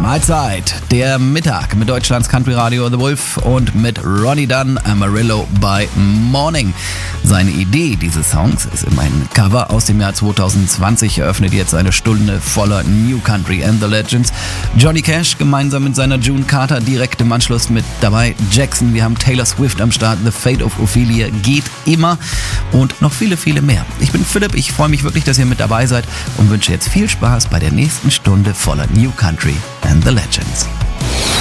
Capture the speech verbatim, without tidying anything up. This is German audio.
Mahlzeit, der Mittag mit Deutschlands Country Radio The Wolf und mit Ronnie Dunn, Amarillo by Morning. Seine Idee dieses Songs ist immer ein Cover aus dem Jahr zwanzig zwanzig, eröffnet jetzt eine Stunde voller New Country and the Legends. Johnny Cash gemeinsam mit seiner June Carter direkt im Anschluss mit dabei. Jackson, wir haben Taylor Swift am Start, The Fate of Ophelia geht immer und noch viele, viele mehr. Ich bin Philipp, ich freue mich wirklich, dass ihr mit dabei seid und wünsche jetzt viel Spaß bei der nächsten Stunde voller New Country and the Legends.